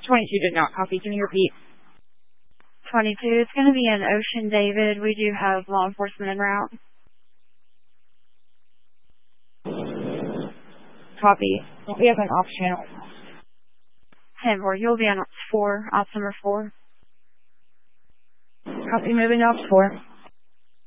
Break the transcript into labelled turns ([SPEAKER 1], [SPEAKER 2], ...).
[SPEAKER 1] 22 did not copy. Can you repeat?
[SPEAKER 2] 22, it's going to be in Ocean, David. We do have law enforcement en route.
[SPEAKER 1] Copy. We have an off channel.
[SPEAKER 2] 10-4, you'll be on 4, ops number 4.
[SPEAKER 1] Copy, moving off 4.